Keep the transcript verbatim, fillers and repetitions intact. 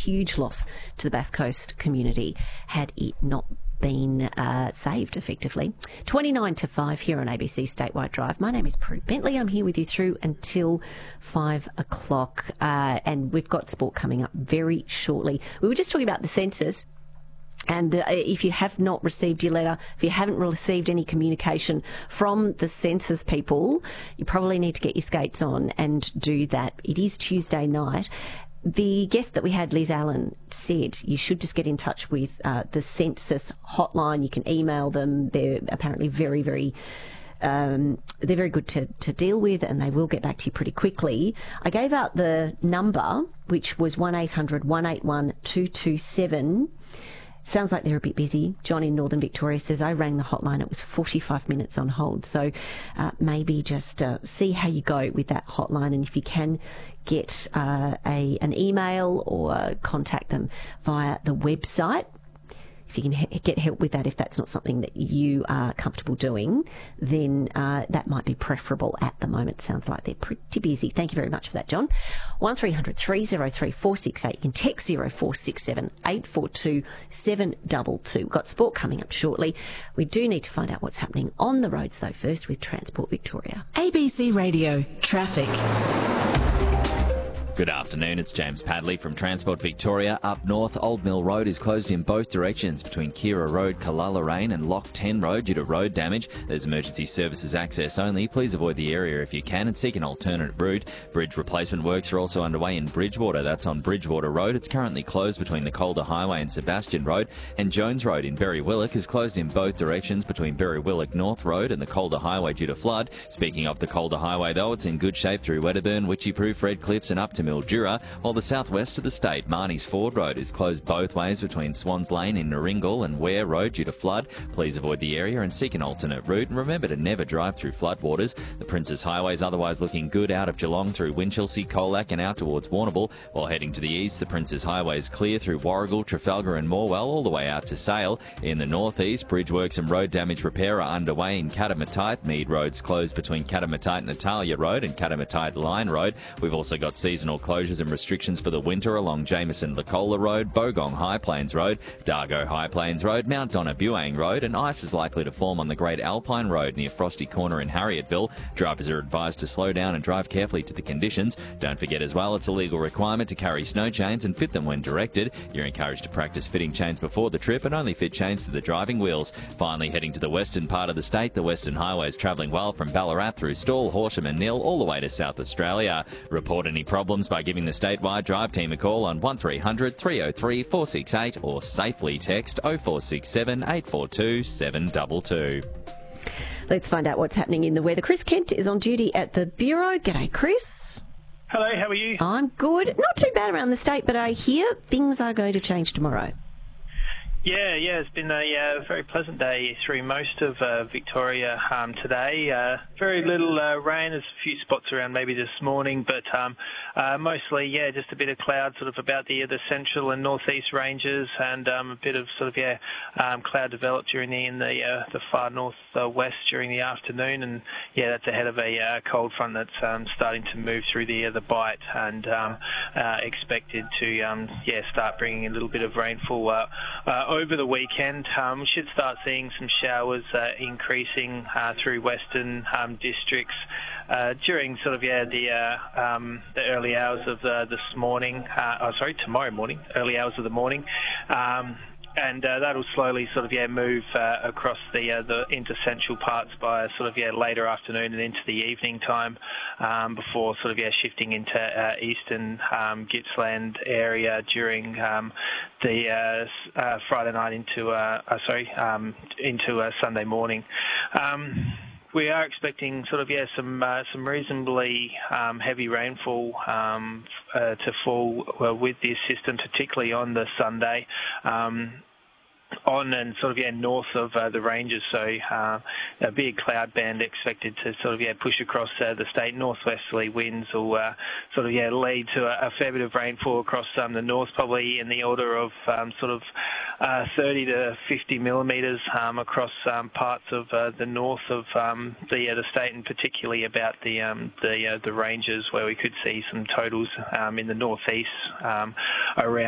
huge loss to the Bass Coast community had it not been uh, saved effectively. twenty-nine to five here on A B C Statewide Drive. My name is Prue Bentley. I'm here with you through until five o'clock, uh, and we've got sport coming up very shortly. We were just talking about the census. And uh, if you have not received your letter, if you haven't received any communication from the census people, you probably need to get your skates on and do that. It is Tuesday night. The guest that we had, Liz Allen, said you should just get in touch with uh, the census hotline. You can email them. They're apparently very, very... Um, they're very good to, to deal with, and they will get back to you pretty quickly. I gave out the number, which was one eight hundred, one eight one, two two seven. Sounds like they're a bit busy. John in Northern Victoria says, I rang the hotline. It was forty-five minutes on hold. So uh, maybe just uh, see how you go with that hotline. And if you can get uh, a an email or contact them via the website, if you can he- get help with that, if that's not something that you are comfortable doing, then uh, that might be preferable at the moment. Sounds like they're pretty busy. Thank you very much for that, John. one three hundred, three oh three, four six eight. You can text zero four six seven, eight four two, seven two two. We've got sport coming up shortly. We do need to find out what's happening on the roads, though, first with Transport Victoria. A B C Radio Traffic. Good afternoon, it's James Padley from Transport Victoria. Up north, Old Mill Road is closed in both directions between Kira Road, Kalalarane and Lock ten Road due to road damage. There's emergency services access only. Please avoid the area if you can and seek an alternate route. Bridge replacement works are also underway in Bridgewater. That's on Bridgewater Road. It's currently closed between the Calder Highway and Sebastian Road. And Jones Road in Berry Willock is closed in both directions between Berry Willock North Road and the Calder Highway due to flood. Speaking of the Calder Highway, though, it's in good shape through Wedderburn, Witchyproof, Red Cliffs and up to Mildura, while the southwest of the state, Marnie's Ford Road, is closed both ways between Swans Lane in Naringal and Ware Road due to flood. Please avoid the area and seek an alternate route, and remember to never drive through floodwaters. The Princes Highway is otherwise looking good out of Geelong through Winchelsea, Colac and out towards Warrnambool, while heading to the east, the Princes Highway is clear through Warragul, Trafalgar and Morwell all the way out to Sale. In the northeast, bridge works and road damage repair are underway in Catamatite. Mead Road's closed between Catamatite Natalia Road and Catamatite Line Road. We've also got seasonal closures and restrictions for the winter along Jameson Lacola Road, Bogong High Plains Road, Dargo High Plains Road, Mount Donna Buang Road, and ice is likely to form on the Great Alpine Road near Frosty Corner in Harrietville. Drivers are advised to slow down and drive carefully to the conditions. Don't forget as well, it's a legal requirement to carry snow chains and fit them when directed. You're encouraged to practice fitting chains before the trip and only fit chains to the driving wheels. Finally, heading to the western part of the state, the Western Highway is travelling well from Ballarat through Stawell, Horsham and Nil all the way to South Australia. Report any problems by giving the statewide drive team a call on one three hundred, three oh three, four six eight or safely text oh four six seven, eight four two, seven two two. Let's find out what's happening in the weather. Chris Kent is on duty at the Bureau. G'day, Chris. Hello, how are you? I'm good. Not too bad around the state, but I hear things are going to change tomorrow. Yeah, yeah, it's been a uh, very pleasant day through most of uh, Victoria um, today. Uh, very little uh, rain. There's a few spots around maybe this morning, but um, uh, mostly, yeah, just a bit of cloud sort of about the the central and northeast ranges, and um, a bit of sort of yeah um, cloud developed during the in the uh, the far north uh, west during the afternoon, and yeah, that's ahead of a uh, cold front that's um, starting to move through the uh, the Bight, and um, uh, expected to um, yeah start bringing a little bit of rainfall Uh, uh, over the weekend. Um, we should start seeing some showers uh, increasing uh, through western um, districts uh, during sort of yeah the uh, um, the early hours of uh, this morning. Uh, oh, sorry, tomorrow morning, early hours of the morning. Um, And uh, that'll slowly sort of yeah move uh, across the uh, the into central parts by sort of yeah later afternoon and into the evening time, um, before sort of yeah shifting into uh, eastern um, Gippsland area during um, the uh, uh, Friday night into uh, uh, sorry um, into uh, Sunday morning. Um, We are expecting sort of yeah some uh, some reasonably um, heavy rainfall um, uh, to fall uh, with this system, particularly on the Sunday. Um, on and sort of yeah north of uh, the ranges, so uh, a big cloud band expected to sort of yeah push across uh, the state. Northwesterly winds will uh, sort of yeah lead to a, a fair bit of rainfall across um, the north, probably in the order of um, sort of uh, thirty to fifty millimetres um, across um, parts of uh, the north of um, the uh, the state, and particularly about the um, the uh, the ranges, where we could see some totals um, in the northeast um, around